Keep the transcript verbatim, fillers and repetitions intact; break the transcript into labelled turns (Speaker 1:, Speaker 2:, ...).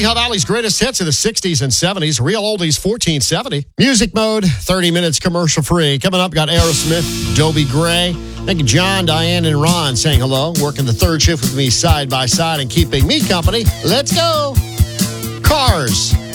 Speaker 1: Hub Valley's greatest hits of the sixties and seventies. Real oldies, fourteen seventy. Music mode, thirty minutes commercial free. Coming up, got Aerosmith, Dobie Gray. Thank you, John, Diane, and Ron saying hello. Working the third shift with me side by side and keeping me company. Let's go. Cars.